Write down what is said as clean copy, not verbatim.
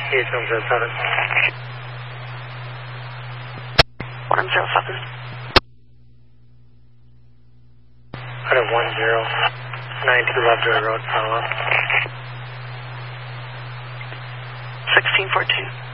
107. 107. Out of 1092 Lovejoy Road, follow up. 1642.